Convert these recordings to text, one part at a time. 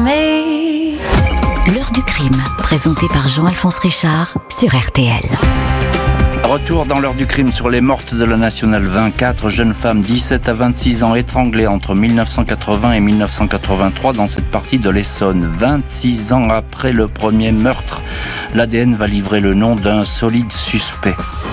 me. L'heure du crime, présentée par Jean-Alphonse Richard sur RTL. Retour dans l'heure du crime sur les mortes de la Nationale 20. 4 jeunes femmes, 17 à 26 ans, étranglées entre 1980 et 1983 dans cette partie de l'Essonne. 26 ans après le premier meurtre, l'ADN va livrer le nom d'un solide suspect.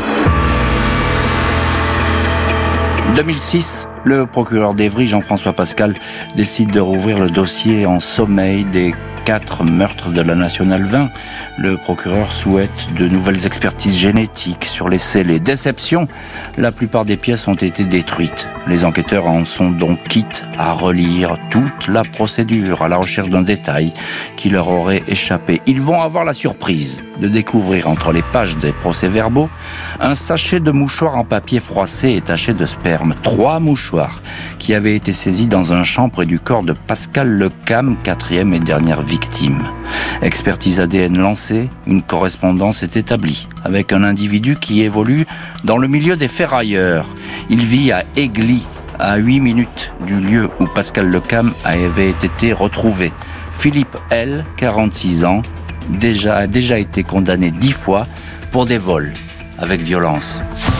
2006, le procureur d'Évry, Jean-François Pascal, décide de rouvrir le dossier en sommeil des 4 meurtres de la Nationale 20. Le procureur souhaite de nouvelles expertises génétiques sur les scellés. Déception, la plupart des pièces ont été détruites. Les enquêteurs en sont donc quittes à relire toute la procédure à la recherche d'un détail qui leur aurait échappé. Ils vont avoir la surprise de découvrir entre les pages des procès-verbaux un sachet de mouchoirs en papier froissé et taché de sperme. 3 mouchoirs qui avaient été saisis dans un champ près du corps de Pascal Lecam, 4e et dernière victime. Expertise ADN lancée, une correspondance est établie avec un individu qui évolue dans le milieu des ferrailleurs. Il vit à Aigli, à 8 minutes du lieu où Pascal Lecam avait été retrouvé. Philippe L, 46 ans, a déjà été condamné 10 fois pour des vols avec violence.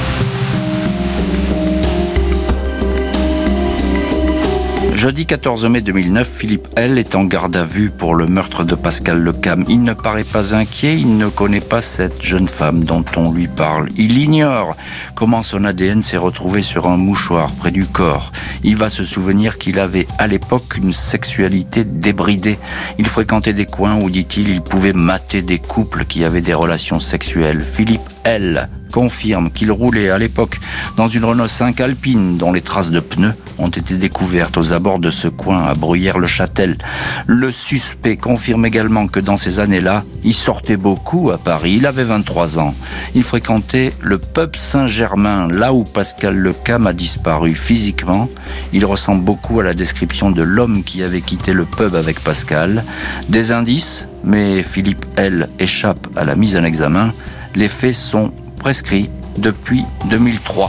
Jeudi 14 mai 2009, Philippe L est en garde à vue pour le meurtre de Pascal Lecam. Il ne paraît pas inquiet, il ne connaît pas cette jeune femme dont on lui parle. Il ignore comment son ADN s'est retrouvé sur un mouchoir près du corps. Il va se souvenir qu'il avait à l'époque une sexualité débridée. Il fréquentait des coins où, dit-il, il pouvait mater des couples qui avaient des relations sexuelles. Philippe L confirme qu'il roulait à l'époque dans une Renault 5 Alpine dont les traces de pneus ont été découvertes aux abords de ce coin à Bruyères-le-Châtel. Le suspect confirme également que dans ces années-là, il sortait beaucoup à Paris. Il avait 23 ans. Il fréquentait le pub Saint-Germain, là où Pascal Lecam a disparu. Physiquement, il ressemble beaucoup à la description de l'homme qui avait quitté le pub avec Pascal. Des indices, mais Philippe L échappe à la mise en examen. Les faits sont prescrits depuis 2003.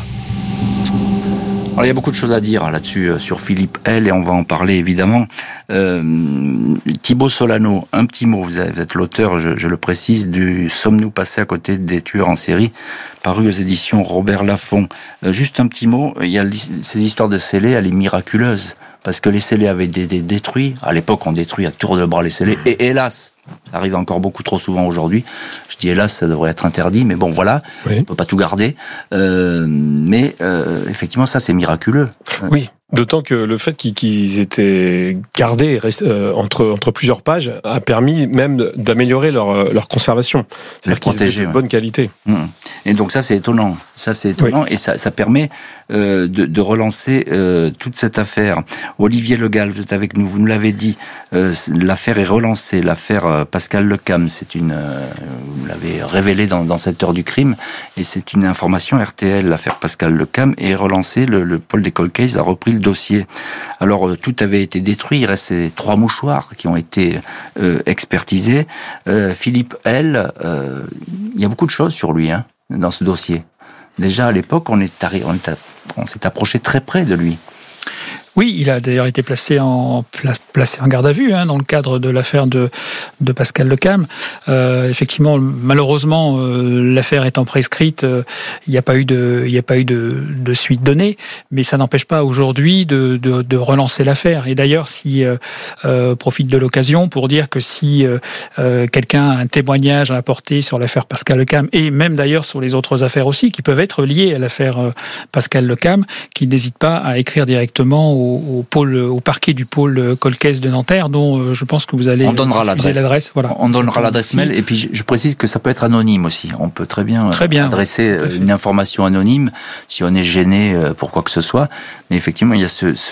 Alors, il y a beaucoup de choses à dire là-dessus sur Philippe L et on va en parler évidemment. Thibaut Solano, un petit mot, vous êtes l'auteur, je le précise, du Sommes-nous passés à côté des tueurs en série, paru aux éditions Robert Laffont. Juste un petit mot, il y a ces histoires de scellés, elle est miraculeuse, parce que les scellés avaient été détruits. À l'époque, on détruit à tour de bras les scellés, et hélas, ça arrive encore beaucoup trop souvent aujourd'hui. Je dis hélas, ça devrait être interdit, mais bon, voilà, oui. On peut pas tout garder. Mais effectivement, ça, c'est miraculeux. Oui, d'autant que le fait qu'ils étaient gardés entre plusieurs pages a permis même d'améliorer leur conservation. Les protéger, de bonne qualité. Et donc ça, c'est étonnant. Oui. Et ça permet de relancer toute cette affaire. Olivier Legal, vous êtes avec nous, vous nous l'avez dit, l'affaire est relancée, l'affaire Pascal Lecam, vous l'avez révélé dans cette heure du crime, et c'est une information RTL, l'affaire Pascal Lecam est relancée, le pôle des cold cases a repris le dossier. Alors tout avait été détruit, il reste ces 3 mouchoirs qui ont été expertisés. Philippe L, il y a beaucoup de choses sur lui dans ce dossier. Déjà à l'époque, on s'est approché très près de lui. Oui, il a d'ailleurs été placé en garde à vue dans le cadre de l'affaire de Pascal Lecam. Effectivement, malheureusement, l'affaire étant prescrite, il n'y a pas eu de suite donnée, mais ça n'empêche pas aujourd'hui de relancer l'affaire. Et d'ailleurs, si profite de l'occasion pour dire que si quelqu'un a un témoignage à apporter sur l'affaire Pascal Lecam et même d'ailleurs sur les autres affaires aussi qui peuvent être liées à l'affaire Pascal Lecam, qu'il n'hésite pas à écrire directement au parquet du pôle cold case de Nanterre, dont je pense que vous allez diffuser l'adresse. Voilà. On donnera l'adresse mail, et puis je précise que ça peut être anonyme aussi. On peut très bien adresser une information anonyme si on est gêné pour quoi que ce soit. Mais effectivement, il y a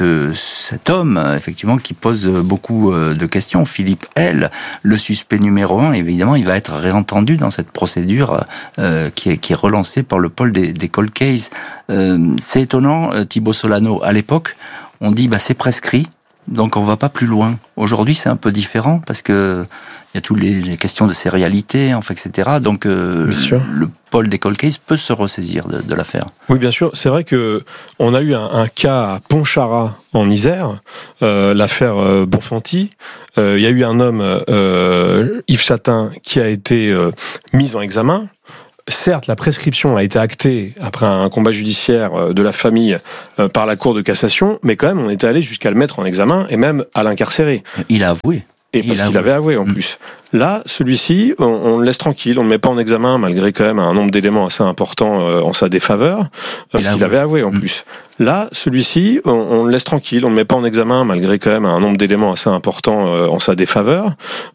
cet homme effectivement qui pose beaucoup de questions. Philippe L, le suspect numéro 1, évidemment, il va être réentendu dans cette procédure qui est relancée par le pôle des cold cases. C'est étonnant, Thibaut Solano, à l'époque, on dit c'est prescrit. Donc on va pas plus loin. Aujourd'hui, c'est un peu différent parce que il y a toutes les questions de sérialité, enfin, etc. Donc le pôle des cold cases peut se ressaisir de l'affaire. Oui, bien sûr. C'est vrai que on a eu un cas à Pontcharra en Isère, l'affaire Bonfanti. Il y a eu un homme, Yves Chatin, qui a été mis en examen. Certes, la prescription a été actée après un combat judiciaire de la famille par la Cour de cassation, mais quand même, on était allé jusqu'à le mettre en examen et même à l'incarcérer. Il a avoué. Et parce qu'il avait avoué en plus. Là, celui-ci, on le laisse tranquille, on ne le met pas en examen, malgré quand même un nombre d'éléments assez importants en sa défaveur, parce qu'il avait avoué en plus. Là, celui-ci, on le laisse tranquille, on ne le met pas en examen, malgré quand même un nombre d'éléments assez importants en sa défaveur,